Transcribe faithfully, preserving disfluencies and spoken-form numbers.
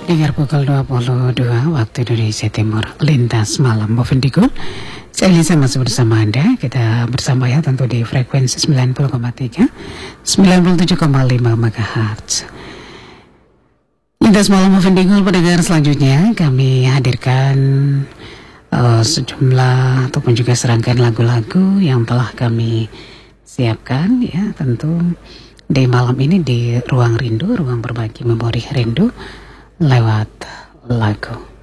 Dengar pukul dua puluh dua waktu Indonesia Timur, lintas malam Movendigul. Saya Lisa masih bersama Anda. Kita bersama ya tentu di frekuensi sembilan puluh koma tiga, sembilan puluh tujuh koma lima megahertz. Lintas malam Movendigul, pendengar, selanjutnya kami hadirkan uh, sejumlah ataupun juga serangkaian lagu-lagu yang telah kami siapkan ya, tentu di malam ini di Ruang Rindu, ruang berbagi memori rindu lewat lagu.